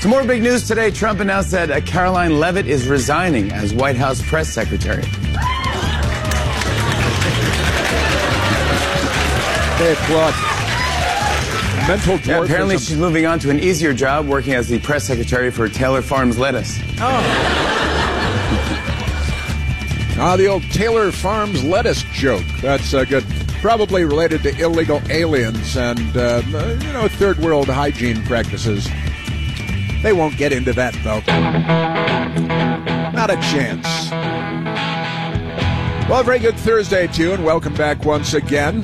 Some more big news today. Trump announced that Caroline Leavitt is resigning as White House press secretary. They applaud. Mental dwarfism. Yeah, apparently she's moving on to an easier job working as the press secretary for Taylor Farms Lettuce. The old Taylor Farms Lettuce joke. That's good. Probably related to illegal aliens and, third world hygiene practices. They won't get into that, though. Not a chance. Well, very good Thursday to you, and welcome back once again.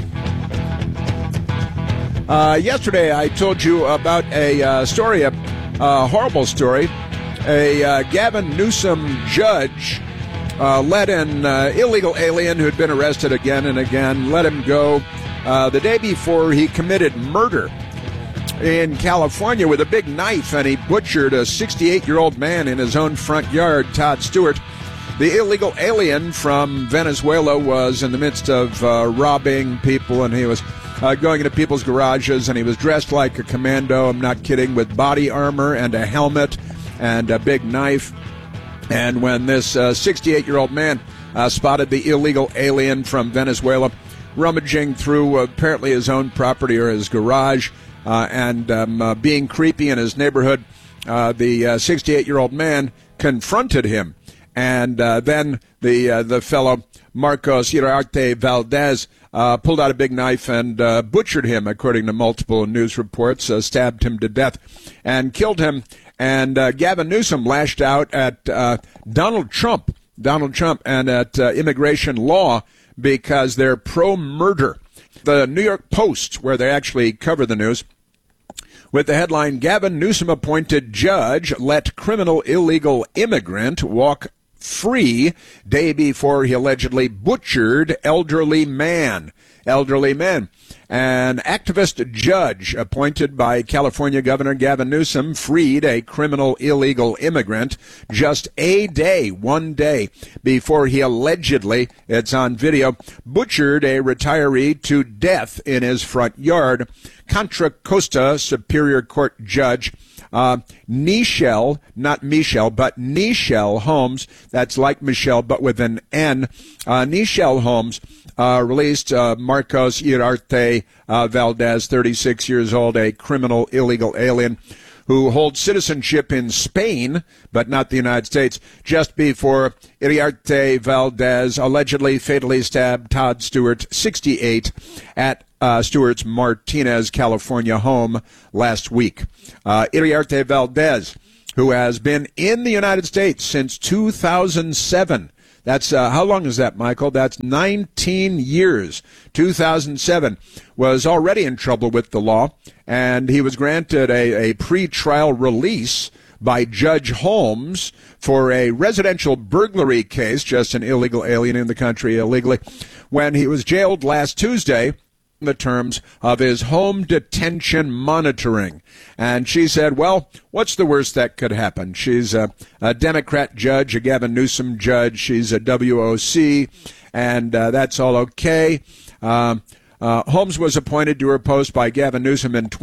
Yesterday, I told you about a story, a horrible story. A Gavin Newsom judge let an illegal alien who had been arrested again and again, let him go the day before he committed murder in California with a big knife, and he butchered a 68-year-old man in his own front yard, Todd Stewart. The illegal alien from Venezuela was in the midst of robbing people, and he was going into people's garages, and he was dressed like a commando, I'm not kidding, with body armor and a helmet and a big knife. And when this 68-year-old man spotted the illegal alien from Venezuela rummaging through apparently his own property or his garage and being creepy in his neighborhood, the 68-year-old man confronted him. And then the fellow, Marcos Iriarte Valdez, pulled out a big knife and butchered him, according to multiple news reports, stabbed him to death and killed him. And Gavin Newsom lashed out at Donald Trump and at immigration law because they're pro-murder. The New York Post, where they actually cover the news, with the headline, Gavin Newsom appointed judge let criminal illegal immigrant walk free day before he allegedly butchered elderly man. An activist judge appointed by California Governor Gavin Newsom freed a criminal illegal immigrant just one day before he allegedly, it's on video, butchered a retiree to death in his front yard. Contra Costa Superior Court Judge Nichelle, not Michelle, but Nichelle Holmes, that's like Michelle but with an N, Nichelle Holmes, released Marcos Iriarte Valdez, 36 years old, a criminal illegal alien who holds citizenship in Spain, but not the United States, just before Iriarte Valdez allegedly fatally stabbed Todd Stewart, 68, at Stewart's Martinez, California home last week. Iriarte Valdez, who has been in the United States since 2007. That's, how long is that, Michael? That's 19 years. 2007, was already in trouble with the law, and he was granted a pre-trial release by Judge Holmes for a residential burglary case, just an illegal alien in the country illegally, when he was jailed last Tuesday the terms of his home detention monitoring. And she said, well, what's the worst that could happen? She's a Democrat judge, a Gavin Newsom judge. She's a WOC, and that's all okay. Holmes was appointed to her post by Gavin Newsom in